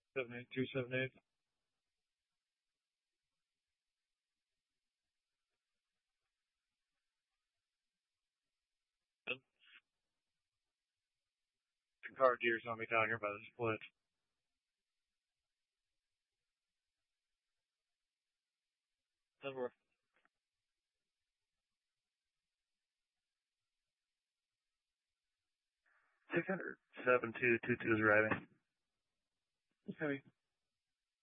78278. The car deer's on me down here by the split. Over. 600. 7222 is arriving. Heavy.